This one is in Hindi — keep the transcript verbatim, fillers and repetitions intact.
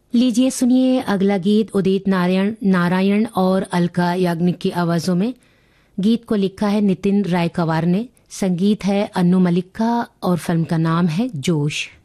लीजिए सुनिए अगला गीत उदित नारायण नारायण और अलका याग्निक की आवाजों में। गीत को लिखा है नितिन राय कवार ने, संगीत है अन्नू मलिक का और फिल्म का नाम है जोश।